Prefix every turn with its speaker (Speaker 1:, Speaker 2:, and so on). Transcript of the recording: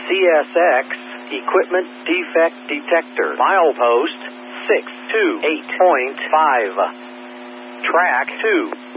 Speaker 1: CSX Equipment Defect Detector. Milepost 628.5. Track 2.